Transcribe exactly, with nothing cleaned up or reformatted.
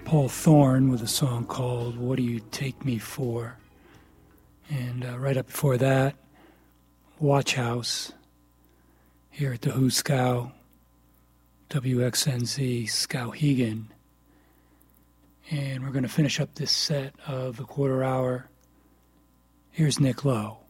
Paul Thorne with a song called What Do You Take Me For? And uh, right up before that, Watch House here at the Who Scow, W X N Z Skowhegan. And we're going to finish up this set of the quarter hour. Here's Nick Lowe.